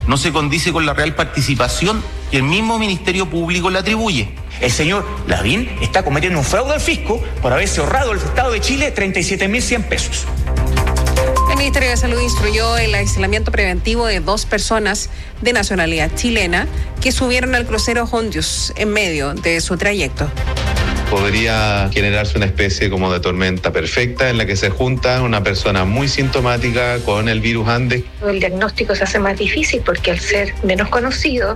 no se condice con la real participación que el mismo Ministerio Público le atribuye. El señor Lavín está cometiendo un fraude al fisco por haberse ahorrado al Estado de Chile 37.100 pesos. El Ministerio de Salud instruyó el aislamiento preventivo de 2 personas de nacionalidad chilena que subieron al crucero Hondius en medio de su trayecto. Podría generarse una especie como de tormenta perfecta en la que se junta una persona muy sintomática con el virus Andes. El diagnóstico se hace más difícil porque al ser menos conocido.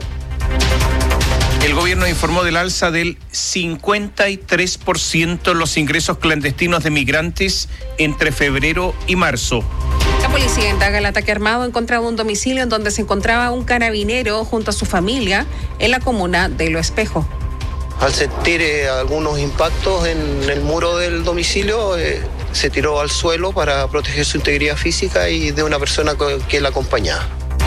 El gobierno informó del alza del 53% en los ingresos clandestinos de migrantes entre febrero y marzo. La policía indaga el ataque armado en contra de un domicilio en donde se encontraba un carabinero junto a su familia en la comuna de Lo Espejo. Al sentir algunos impactos en el muro del domicilio, se tiró al suelo para proteger su integridad física y de una persona que la acompañaba.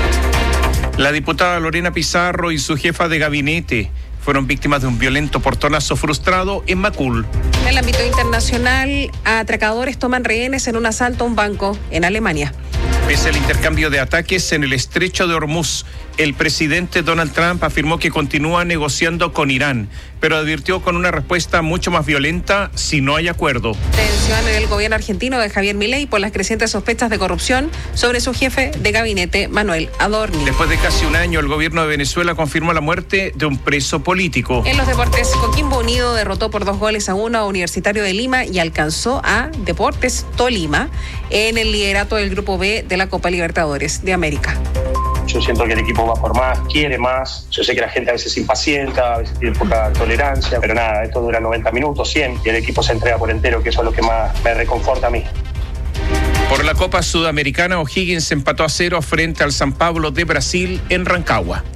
La diputada Lorena Pizarro y su jefa de gabinete fueron víctimas de un violento portonazo frustrado en Macul. En el ámbito internacional, atracadores toman rehenes en un asalto a un banco en Alemania. Pese al intercambio de ataques en el estrecho de Hormuz, el presidente Donald Trump afirmó que continúa negociando con Irán, pero advirtió con una respuesta mucho más violenta si no hay acuerdo. Tensión en el gobierno argentino de Javier Milei por las crecientes sospechas de corrupción sobre su jefe de gabinete, Manuel Adorni. Después de casi un año, el gobierno de Venezuela confirmó la muerte de un preso político. En los deportes, Coquimbo Unido derrotó por 2-1 a Universitario de Lima y alcanzó a Deportes Tolima en el liderato del Grupo B de la Copa Libertadores de América. Yo siento que el equipo va por más, quiere más. Yo sé que la gente a veces se impacienta, a veces tiene poca tolerancia, pero nada, esto dura 90 minutos, 100, y el equipo se entrega por entero, que eso es lo que más me reconforta a mí. Por la Copa Sudamericana, O'Higgins empató a 0 frente al San Pablo de Brasil en Rancagua.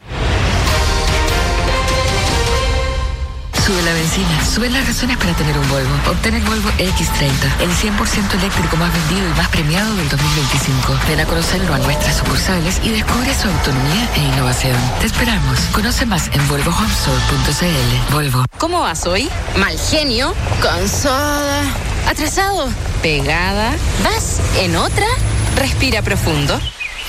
Sube la benzina, suben las razones para tener un Volvo. Obtén el Volvo X30, el 100% eléctrico más vendido y más premiado del 2025. Ven a conocerlo a nuestras sucursales y descubre su autonomía e innovación. Te esperamos. Conoce más en volvohomestore.cl. Volvo. ¿Cómo vas hoy? Mal genio, cansada, atrasado, pegada. ¿Vas en otra? Respira profundo.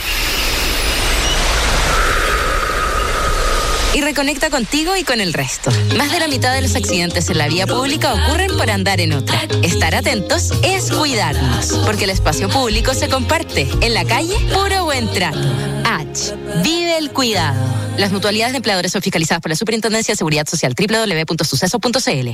Y reconecta contigo y con el resto. Más de la mitad de los accidentes en la vía pública ocurren por andar en otra. Estar atentos es cuidarnos, porque el espacio público se comparte. En la calle, puro buen trato. H. Vive el cuidado. Las mutualidades de empleadores son fiscalizadas por la Superintendencia de Seguridad Social. www.suceso.cl.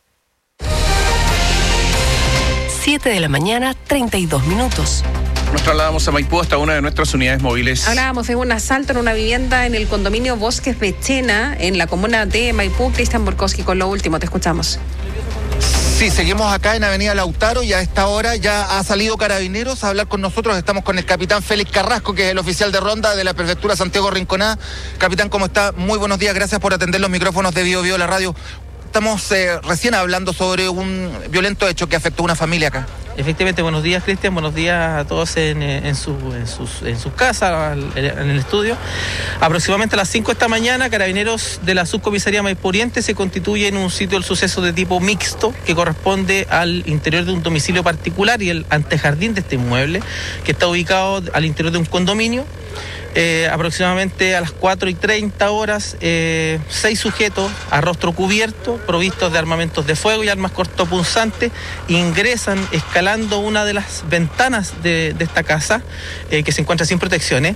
7 de la mañana, 32 minutos. Nos trasladamos a Maipú hasta una de nuestras unidades móviles. Hablábamos de un asalto en una vivienda en el condominio Bosques de Chena, en la comuna de Maipú. Cristian Borkowski con lo último, te escuchamos. Sí, seguimos acá en Avenida Lautaro y a esta hora ya ha salido Carabineros a hablar con nosotros. Estamos con el capitán Félix Carrasco, que es el oficial de ronda de la Prefectura Santiago Rinconada. Capitán, ¿cómo está? Muy buenos días, gracias por atender los micrófonos de Bio Bio, la radio. Estamos recién hablando sobre un violento hecho que afectó a una familia acá. Efectivamente, buenos días, Cristian, buenos días a todos en sus casas, en el estudio. Aproximadamente a las 5 de esta mañana, Carabineros de la Subcomisaría Maipú Oriente se constituye en un sitio del suceso de tipo mixto que corresponde al interior de un domicilio particular y el antejardín de este inmueble, que está ubicado al interior de un condominio. Aproximadamente a las 4:30 6 sujetos a rostro cubierto, provistos de armamentos de fuego y armas cortopunzantes, ingresan escalando una de las ventanas de esta casa, que se encuentra sin protecciones.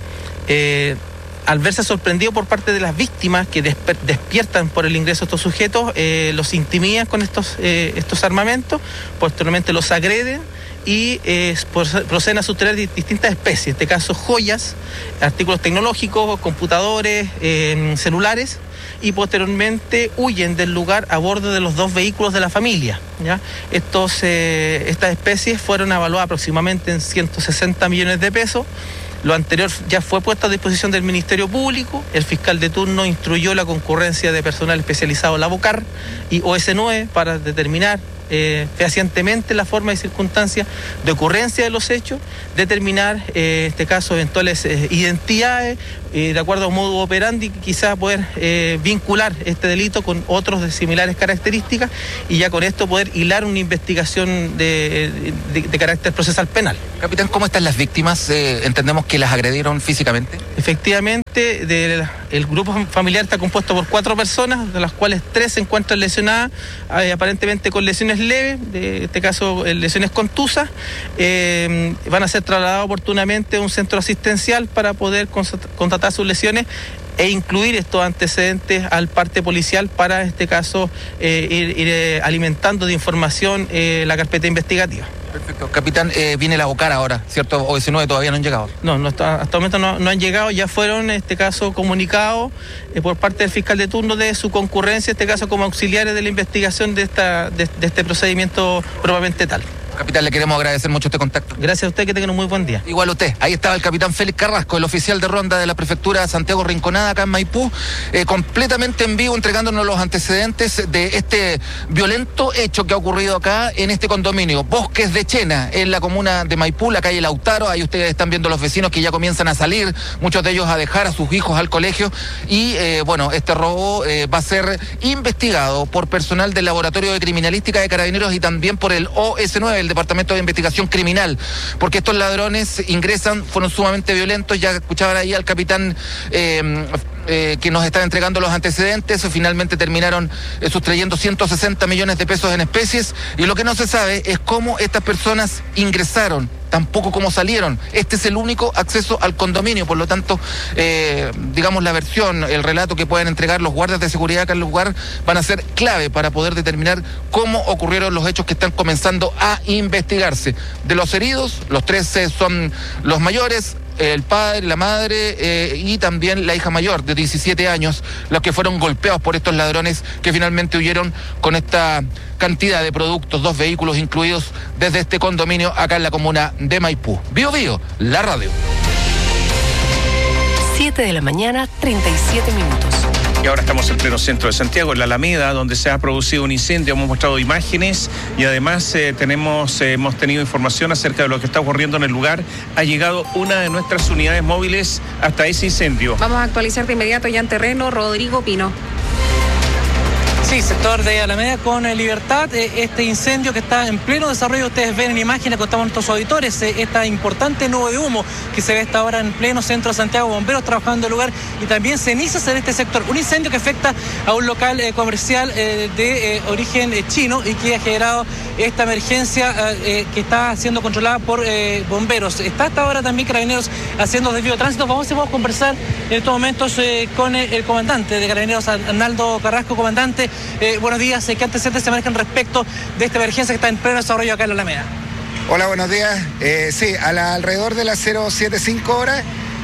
Al verse sorprendido por parte de las víctimas que despiertan por el ingreso de estos sujetos, los intimidan con estos armamentos, posteriormente los agreden y proceden a sustraer distintas especies, en este caso joyas, artículos tecnológicos, computadores, celulares, y posteriormente huyen del lugar a bordo de los 2 vehículos de la familia, ¿ya? Estas especies fueron evaluadas aproximadamente en 160 millones de pesos. Lo anterior ya fue puesto a disposición del Ministerio Público. El fiscal de turno instruyó la concurrencia de personal especializado La Bocar y OS9 para determinar fehacientemente la forma y circunstancias de ocurrencia de los hechos, determinar en este caso eventuales identidades, de acuerdo a un modo operandi, quizás poder vincular este delito con otros de similares características y ya con esto poder hilar una investigación de carácter procesal penal. Capitán, ¿cómo están las víctimas? Entendemos que las agredieron físicamente. Efectivamente, Actualmente el grupo familiar está compuesto por 4 personas, de las cuales 3 se encuentran lesionadas, aparentemente con lesiones leves, en este caso lesiones contusas. Van a ser trasladados oportunamente a un centro asistencial para poder constatar sus lesiones e incluir estos antecedentes al parte policial para, en este caso, ir alimentando de información la carpeta investigativa. Perfecto. Capitán, viene la OCAR ahora, ¿cierto? OS9 todavía no han llegado. No, hasta el momento no han llegado, ya fueron, en este caso, comunicados por parte del fiscal de turno de su concurrencia, en este caso como auxiliares de la investigación de este procedimiento propiamente tal. Capitán, le queremos agradecer mucho este contacto. Gracias a usted, que tengan un muy buen día. Igual usted. Ahí estaba el capitán Félix Carrasco, el oficial de ronda de la prefectura de Santiago Rinconada, acá en Maipú, completamente en vivo, entregándonos los antecedentes de este violento hecho que ha ocurrido acá en este condominio, Bosques de Chena, en la comuna de Maipú, la calle Lautaro. Ahí ustedes están viendo los vecinos que ya comienzan a salir, muchos de ellos a dejar a sus hijos al colegio. Y este robo va a ser investigado por personal del Laboratorio de Criminalística de Carabineros y también por el OS9, el Departamento de Investigación Criminal, porque estos ladrones fueron sumamente violentos. Ya escuchaban ahí al capitán que nos está entregando los antecedentes. Finalmente terminaron sustrayendo 160 millones de pesos en especies, y lo que no se sabe es cómo estas personas ingresaron, tampoco cómo salieron. Este es el único acceso al condominio, por lo tanto, la versión, el relato que puedan entregar los guardias de seguridad acá en el lugar van a ser clave para poder determinar cómo ocurrieron los hechos que están comenzando a investigarse. De los heridos, los 13 son los mayores, el padre, la madre y también la hija mayor de 17 años, los que fueron golpeados por estos ladrones que finalmente huyeron con esta cantidad de productos, 2 vehículos incluidos, desde este condominio acá en la comuna de Maipú. Bio Bio, la radio. 7 de la mañana, 37 minutos. Y ahora estamos en pleno centro de Santiago, en la Alameda, donde se ha producido un incendio. Hemos mostrado imágenes y además hemos tenido información acerca de lo que está ocurriendo en el lugar. Ha llegado una de nuestras unidades móviles hasta ese incendio. Vamos a actualizar de inmediato ya en terreno. Rodrigo Pino. Sí, sector de Alameda con Libertad, este incendio que está en pleno desarrollo. Ustedes ven en imágenes, contamos a nuestros auditores, esta importante nube de humo que se ve hasta ahora en pleno centro de Santiago, bomberos trabajando en el lugar y también cenizas en este sector. Un incendio que afecta a un local comercial de origen chino y que ha generado esta emergencia que está siendo controlada por bomberos. Está hasta ahora también Carabineros haciendo desvío de tránsito. Vamos a conversar en estos momentos con el comandante de Carabineros, Arnaldo Carrasco. Comandante, buenos días. ¿Qué antecedentes se manejan respecto de esta emergencia que está en pleno desarrollo acá en la Alameda? Hola, buenos días. Sí, alrededor de las 075 horas,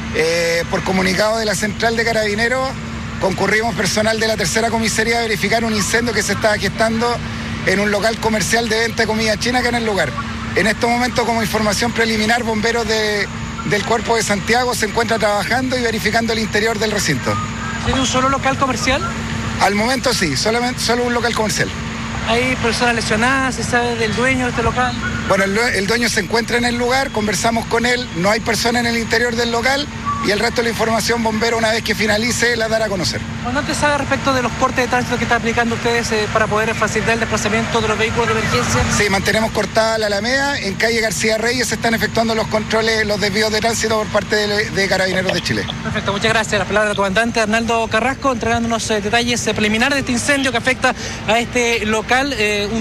por comunicado de la central de Carabineros, concurrimos personal de la tercera comisaría a verificar un incendio que se estaba gestando en un local comercial de venta de comida china acá en el lugar. En estos momentos, como información preliminar, bomberos del Cuerpo de Santiago se encuentran trabajando y verificando el interior del recinto. ¿Tiene un solo local comercial? Al momento sí, solo un local comercial. ¿Hay personas lesionadas? ¿Se sabe del dueño de este local? Bueno, el dueño se encuentra en el lugar, conversamos con él, no hay persona en el interior del local y el resto de la información bombero, una vez que finalice, la dará a conocer. ¿Cuándo sabe respecto de los cortes de tránsito que están aplicando ustedes para poder facilitar el desplazamiento de los vehículos de emergencia? Sí, mantenemos cortada la Alameda. En calle García Reyes se están efectuando los controles, los desvíos de tránsito por parte de Carabineros de Chile. Perfecto, muchas gracias. La palabra del comandante Arnaldo Carrasco, entregándonos detalles preliminares de este incendio que afecta a este local,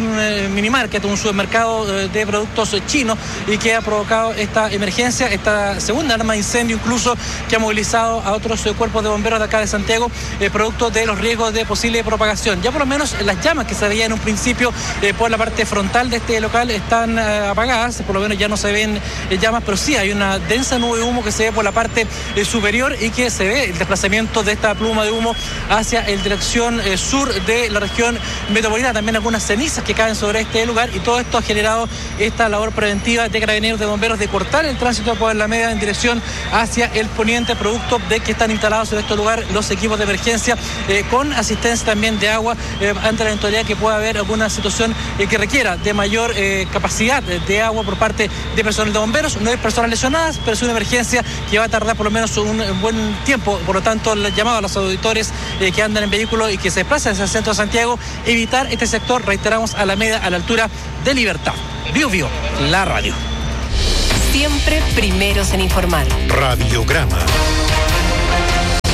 un minimarket, un supermercado de productos chinos, y que ha provocado esta emergencia, esta segunda arma de incendio incluso, que ha movilizado a otros cuerpos de bomberos de acá de Santiago, producto de los riesgos de posible propagación. Ya por lo menos las llamas que se veían en un principio por la parte frontal de este local están apagadas, por lo menos ya no se ven llamas, pero sí hay una densa nube de humo que se ve por la parte superior y que se ve el desplazamiento de esta pluma de humo hacia la dirección sur de la región metropolitana. También algunas cenizas que caen sobre este lugar, y todo esto ha generado esta labor preventiva de Carabineros, de bomberos, de cortar el tránsito por la Alameda en dirección hacia el poniente, producto de que están instalados en este lugar los equipos de emergencia con asistencia también de agua ante la eventualidad que pueda haber alguna situación que requiera de mayor capacidad de agua por parte de personal de bomberos. No hay personas lesionadas, pero es una emergencia que va a tardar por lo menos un buen tiempo. Por lo tanto, el llamado a los auditores que andan en vehículos y que se desplazan hacia el centro de Santiago, evitar este sector, reiteramos, Alameda, a la altura de Libertad. Bio Bio, la radio. Siempre primeros en informar. Radiograma.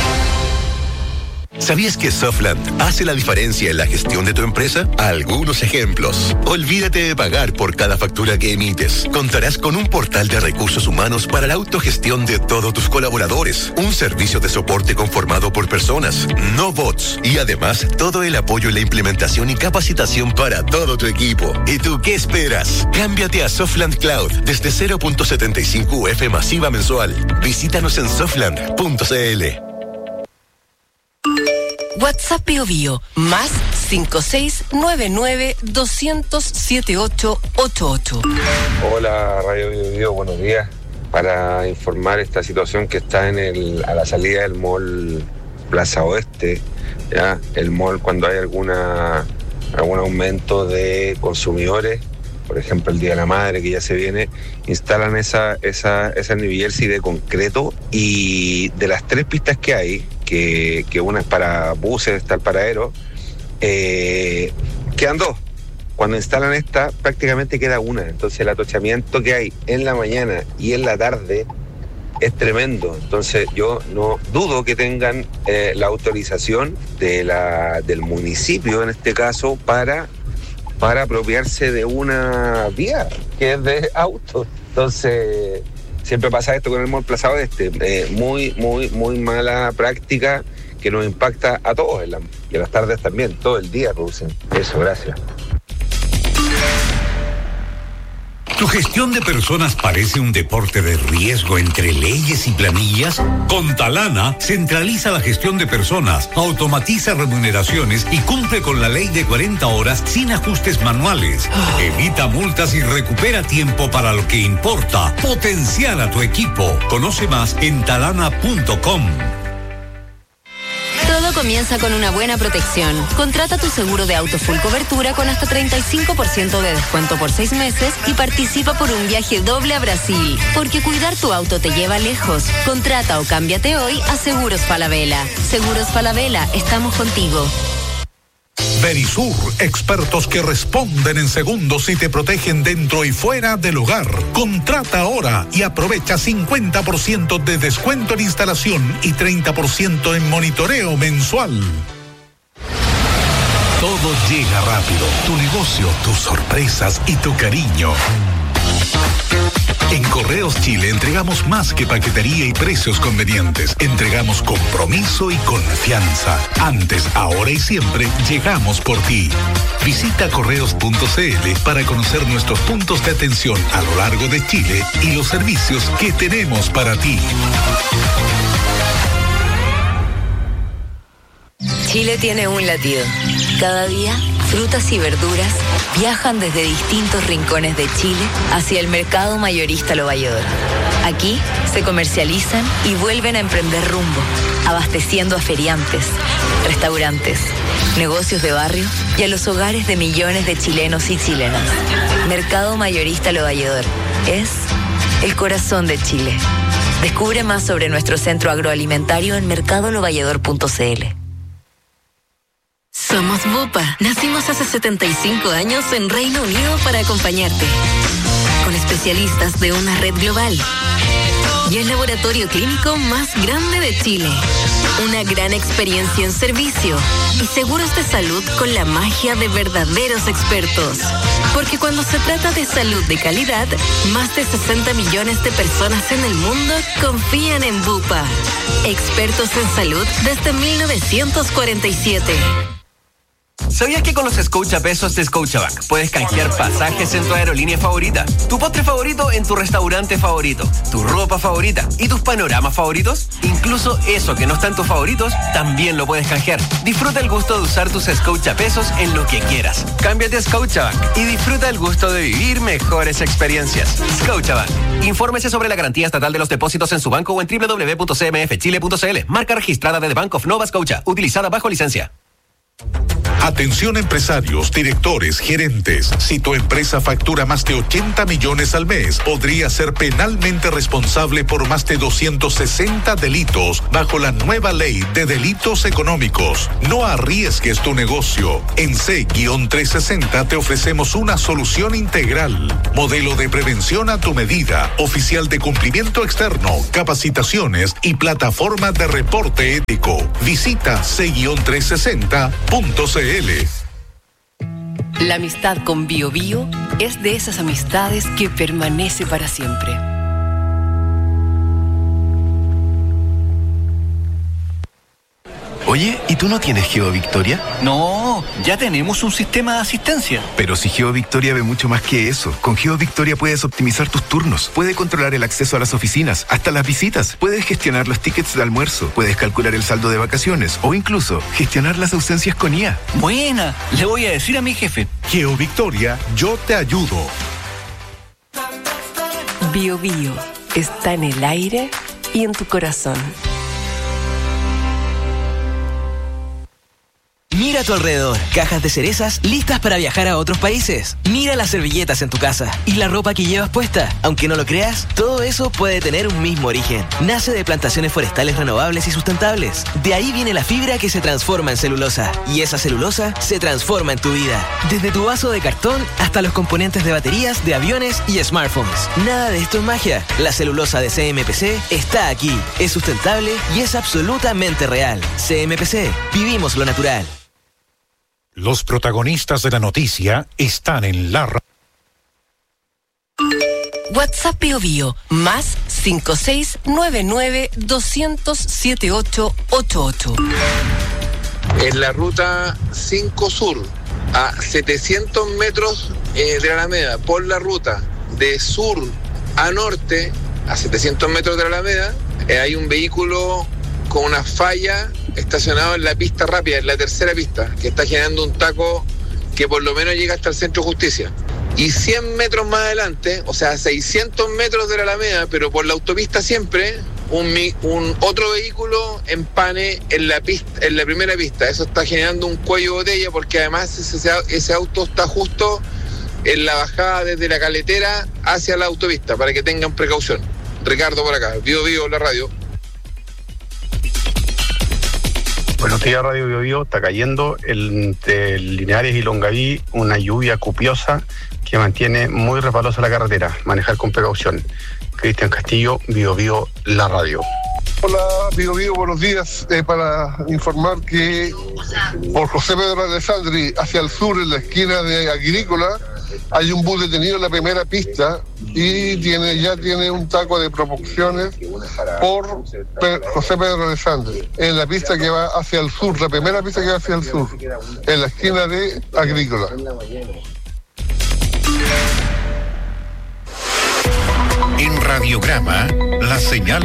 ¿Sabías que Softland hace la diferencia en la gestión de tu empresa? Algunos ejemplos. Olvídate de pagar por cada factura que emites. Contarás con un portal de recursos humanos para la autogestión de todos tus colaboradores. Un servicio de soporte conformado por personas, no bots. Y además, todo el apoyo en la implementación y capacitación para todo tu equipo. ¿Y tú qué esperas? Cámbiate a Softland Cloud desde 0.75 UF masiva mensual. Visítanos en softland.cl. WhatsApp BioBio más 5699-200-7888. Hola Radio BioBio, buenos días. Para informar esta situación que está a la salida del mall Plaza Oeste, ya el mall, cuando hay algún aumento de consumidores, por ejemplo el Día de la Madre que ya se viene, instalan esa nivelsi de concreto, y de las 3 pistas que hay, que una es para buses, está el paradero, quedan 2. Cuando instalan esta, prácticamente queda una. Entonces el atochamiento que hay en la mañana y en la tarde es tremendo. Entonces yo no dudo que tengan la autorización del municipio, en este caso, para apropiarse de una vía que es de autos. Entonces siempre pasa esto con el mall Plaza Oeste. Muy mala práctica que nos impacta a todos y a las tardes también. Todo el día producen eso. Gracias. ¿Tu gestión de personas parece un deporte de riesgo entre leyes y planillas? Con Talana centraliza la gestión de personas, automatiza remuneraciones y cumple con la ley de 40 horas sin ajustes manuales. Evita multas y recupera tiempo para lo que importa. Potenciar a tu equipo. Conoce más en talana.com. Todo comienza con una buena protección. Contrata tu seguro de auto full cobertura con hasta 35% de descuento por 6 meses y participa por un viaje doble a Brasil. Porque cuidar tu auto te lleva lejos. Contrata o cámbiate hoy a Seguros Falabella. Seguros Falabella, estamos contigo. Verisur, expertos que responden en segundos y te protegen dentro y fuera del hogar. Contrata ahora y aprovecha 50% de descuento en instalación y 30% en monitoreo mensual. Todo llega rápido. Tu negocio, tus sorpresas y tu cariño. En Correos Chile entregamos más que paquetería y precios convenientes. Entregamos compromiso y confianza. Antes, ahora y siempre, llegamos por ti. Visita correos.cl para conocer nuestros puntos de atención a lo largo de Chile y los servicios que tenemos para ti. Chile tiene un latido. Cada día, frutas y verduras viajan desde distintos rincones de Chile hacia el mercado mayorista Lo Valledor. Aquí se comercializan y vuelven a emprender rumbo, abasteciendo a feriantes, restaurantes, negocios de barrio y a los hogares de millones de chilenos y chilenas. Mercado mayorista Lo Valledor es el corazón de Chile. Descubre más sobre nuestro centro agroalimentario en mercadolovalledor.cl. Somos Bupa. Nacimos hace 75 años en Reino Unido para acompañarte. Con especialistas de una red global. Y el laboratorio clínico más grande de Chile. Una gran experiencia en servicio. Y seguros de salud con la magia de verdaderos expertos. Porque cuando se trata de salud de calidad, más de 60 millones de personas en el mundo confían en Bupa. Expertos en salud desde 1947. ¿Sabías que con los Scotiapesos de Scotiabank puedes canjear pasajes en tu aerolínea favorita, tu postre favorito en tu restaurante favorito, tu ropa favorita y tus panoramas favoritos? Incluso eso que no está en tus favoritos, también lo puedes canjear. Disfruta el gusto de usar tus Scotiapesos en lo que quieras. Cámbiate a Scotiabank y disfruta el gusto de vivir mejores experiencias. Scotiabank. Infórmese sobre la garantía estatal de los depósitos en su banco o en www.cmfchile.cl. Marca registrada de The Bank of Nova Scotia, utilizada bajo licencia. Atención empresarios, directores, gerentes. Si tu empresa factura más de 80 millones al mes, podría ser penalmente responsable por más de 260 delitos bajo la nueva ley de delitos económicos. No arriesgues tu negocio. En C-360 te ofrecemos una solución integral. Modelo de prevención a tu medida, oficial de cumplimiento externo, capacitaciones y plataforma de reporte ético. Visita C-360.cl. La amistad con Bio Bio es de esas amistades que permanece para siempre. Oye, ¿y tú no tienes GeoVictoria? No, ya tenemos un sistema de asistencia. Pero si GeoVictoria ve mucho más que eso. Con GeoVictoria puedes optimizar tus turnos, puedes controlar el acceso a las oficinas, hasta las visitas, puedes gestionar los tickets de almuerzo, puedes calcular el saldo de vacaciones o incluso gestionar las ausencias con IA. Buena, le voy a decir a mi jefe. GeoVictoria, yo te ayudo. Bio Bio está en el aire y en tu corazón. Mira a tu alrededor, cajas de cerezas listas para viajar a otros países. Mira las servilletas en tu casa y la ropa que llevas puesta. Aunque no lo creas, todo eso puede tener un mismo origen. Nace de plantaciones forestales renovables y sustentables. De ahí viene la fibra que se transforma en celulosa. Y esa celulosa se transforma en tu vida. Desde tu vaso de cartón hasta los componentes de baterías, de aviones y smartphones. Nada de esto es magia. La celulosa de CMPC está aquí. Es sustentable y es absolutamente real. CMPC, vivimos lo natural. Los protagonistas de la noticia están en la WhatsApp Bio Bio, más 5699-200-7888. En la ruta 5 Sur, a 700 metros de la Alameda, por la ruta de sur a norte, a 700 metros de la Alameda, hay un vehículo con una falla estacionado en la pista rápida, en la tercera pista, que está generando un taco que por lo menos llega hasta el Centro de Justicia. Y 100 metros más adelante, o sea, 600 metros de la Alameda, pero por la autopista siempre, un otro vehículo empane en la primera pista. Eso está generando un cuello de botella porque además ese auto está justo en la bajada desde la Caletera hacia la autopista, para que tengan precaución. Ricardo por acá, Bio Bio, la radio. Buenos días, Radio Bio Bio. Está cayendo entre Linares y Longaví una lluvia copiosa que mantiene muy resbalosa la carretera. Manejar con precaución. Cristian Castillo, Bio Bio, la radio. Hola, Bio Bio, buenos días. Para informar que por José Pedro Alessandri hacia el sur, en la esquina de Agrícola, hay un bus detenido en la primera pista y ya tiene un taco de proporciones por José Pedro Alessandri, en la pista que va hacia el sur, la primera pista que va hacia el sur, en la esquina de Agrícola. En Radiograma, la señal